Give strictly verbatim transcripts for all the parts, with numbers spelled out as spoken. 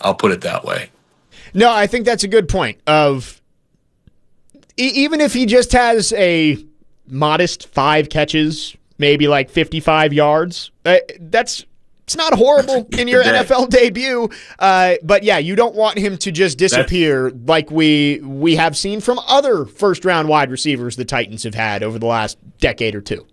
I'll put it that way. No, I think that's a good point. Of e- even if he just has a modest five catches, maybe like fifty-five yards, uh, that's it's not horrible in your N F L debut. Uh, but yeah, you don't want him to just disappear that's, like we we have seen from other first-round wide receivers the Titans have had over the last decade or two.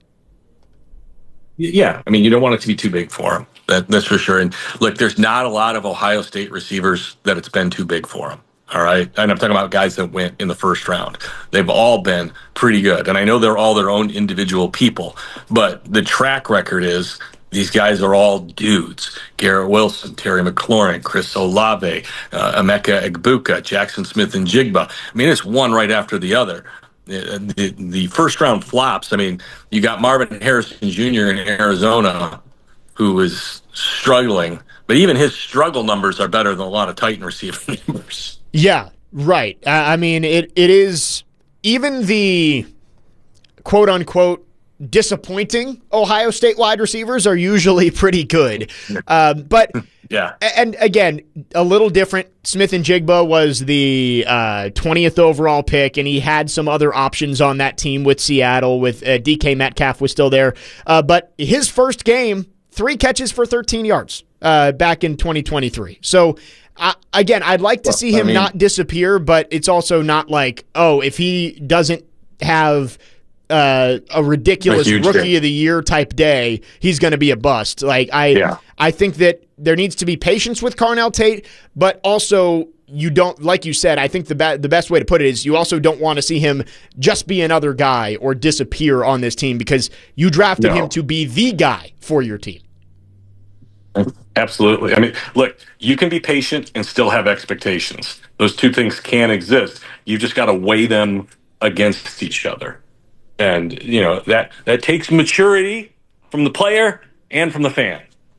Yeah, I mean, you don't want it to be too big for him. That, that's for sure. And look, there's not a lot of Ohio State receivers that it's been too big for them. All right. And I'm talking about guys that went in the first round. They've all been pretty good. And I know they're all their own individual people, but the track record is these guys are all dudes. Garrett Wilson, Terry McLaurin, Chris Olave, uh, Emeka Egbuka, Jackson Smith and Jigba. I mean, it's one right after the other. The, the, the first round flops. I mean, you got Marvin Harrison Junior in Arizona, who is struggling, but even his struggle numbers are better than a lot of Titan receiver numbers. Yeah, right. Uh, I mean, it it is even the quote unquote disappointing Ohio State wide receivers are usually pretty good. Uh, but yeah, and again, a little different. Smith and Jigba was the uh, twentieth overall pick, and he had some other options on that team with Seattle. With uh, D K Metcalf was still there, uh, but his first game, three catches for thirteen yards uh, back in twenty twenty-three. So. I, again, I'd like to well, see him I mean, not disappear, but it's also not like, oh, if he doesn't have uh, a ridiculous a rookie day. of the year type day, he's going to be a bust. Like I, yeah. I think that there needs to be patience with Carnell Tate, but also you don't, like you said, I think the be- the best way to put it is you also don't want to see him just be another guy or disappear on this team because you drafted no. him to be the guy for your team. Absolutely. I mean, look, you can be patient and still have expectations. Those two things can exist. You've just got to weigh them against each other. And, you know, that, that takes maturity from the player and from the fan.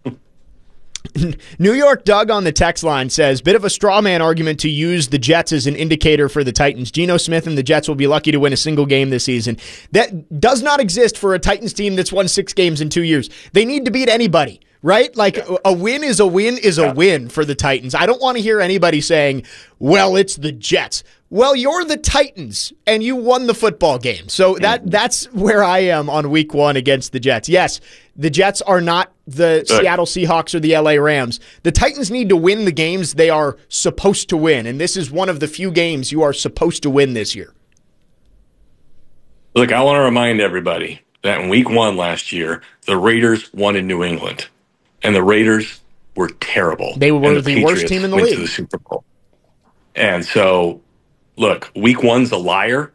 New York Doug on the text line says, bit of a straw man argument to use the Jets as an indicator for the Titans. Geno Smith and the Jets will be lucky to win a single game this season. That does not exist for a Titans team that's won six games in two years. They need to beat anybody. Right? Like yeah. a win is a win is a yeah. win for the Titans. I don't want to hear anybody saying, well, it's the Jets. Well, you're the Titans and you won the football game. So that that's where I am on week one against the Jets. Yes, the Jets are not the Good. Seattle Seahawks or the L A Rams. The Titans need to win the games they are supposed to win. And this is one of the few games you are supposed to win this year. Look, I want to remind everybody that in week one last year, the Raiders won in New England. And the Raiders were terrible. They were the, the worst team in the went league. To the Super Bowl. And so, look, week one's a liar.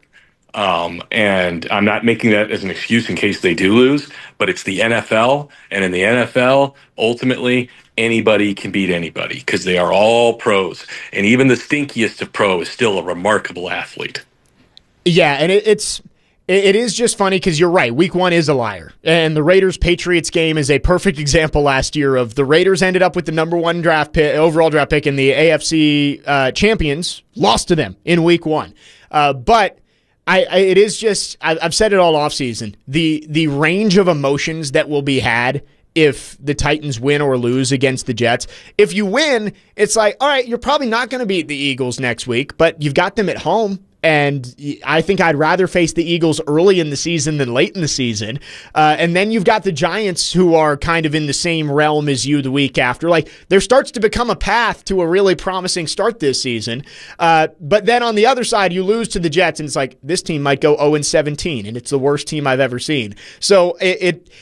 Um, and I'm not making that as an excuse in case they do lose, but it's the N F L. And in the N F L, ultimately, anybody can beat anybody because they are all pros. And even the stinkiest of pro is still a remarkable athlete. Yeah, and it, it's... It is just funny because you're right. Week one is a liar. And the Raiders-Patriots game is a perfect example last year of the Raiders ended up with the number one draft pick, overall draft pick, and the A F C uh, champions lost to them in week one. Uh, but I, I, it is just, I, I've said it all offseason, the, the range of emotions that will be had if the Titans win or lose against the Jets. If you win, it's like, all right, you're probably not going to beat the Eagles next week, but you've got them at home. And I think I'd rather face the Eagles early in the season than late in the season. Uh, and then you've got the Giants who are kind of in the same realm as you the week after. Like, there starts to become a path to a really promising start this season. Uh, but then on the other side, you lose to the Jets, and it's like, this team might go oh and seventeen, and it's the worst team I've ever seen. So it... it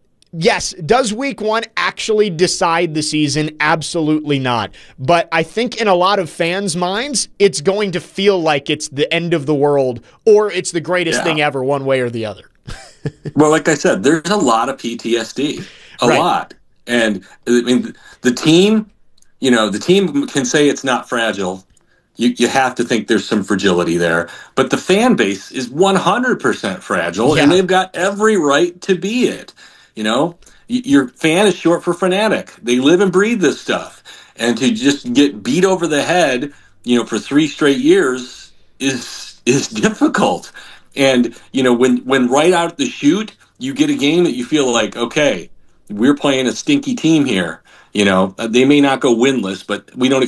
Yes, does week one actually decide the season? Absolutely not. But I think in a lot of fans' minds, it's going to feel like it's the end of the world or it's the greatest yeah. thing ever, one way or the other. Well, like I said, there's a lot of P T S D, a right. lot. And I mean, the team, you know, the team can say it's not fragile. You, you have to think there's some fragility there. But the fan base is one hundred percent fragile, yeah. and they've got every right to be it. You know, your fan is short for fanatic. They live and breathe this stuff. And to just get beat over the head, you know, for three straight years is is difficult. And, you know, when, when right out the chute, you get a game that you feel like, okay, we're playing a stinky team here. You know, they may not go winless, but we don't